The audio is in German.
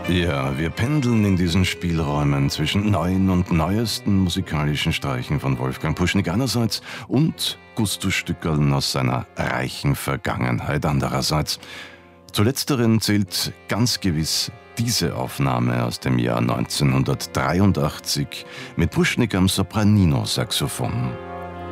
Ja, wir pendeln in diesen Spielräumen zwischen neuen und neuesten musikalischen Streichen von Wolfgang Puschnig einerseits und Gusto-Stückerln aus seiner reichen Vergangenheit andererseits. Zu letzteren zählt ganz gewiss diese Aufnahme aus dem Jahr 1983 mit Puschnig am Sopranino-Saxophon.